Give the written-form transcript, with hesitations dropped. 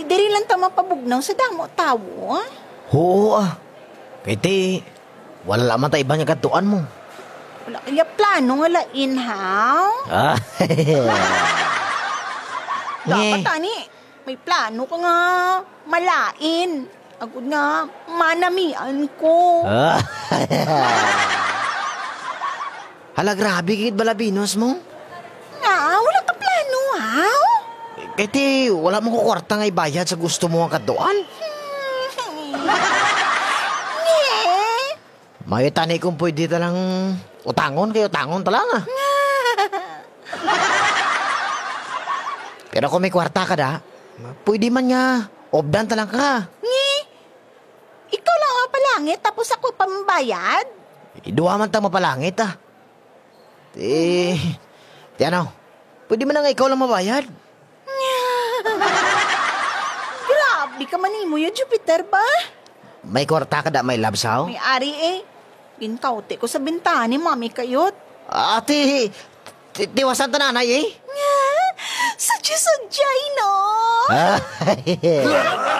diri lang ta mapabugnaw sa damo tawo. Oo Kay ti, wala man tayo iba niya katuan mo. Wala kaya plano nga lain, haw? Dapat ani, may plano ka nga malain. Agud nga manamian ko. Hala, grabe kikit balabinos mo. Nga, wala ka plano, haw? Kay ti, wala mong kukwarta nga ibayad sa gusto mo ang katuan. May tanay kung pwede talang utangon kayo, utangon talang Pero kung may kwarta ka da, pwede man nga, obdan talang ka. Ikaw lang ang palangit tapos ako pambayad? Iduha man tang mapalangit Ti ano, pwede man nga ikaw lang mabayad. Grabe ka manimo yun, Jupiter ba? May kwarta ka da, may labsaw? May ari Ginkaute ko sa bintani, mami kayot. Ate, tiwasan ta nanay Sadya-sadyay, no?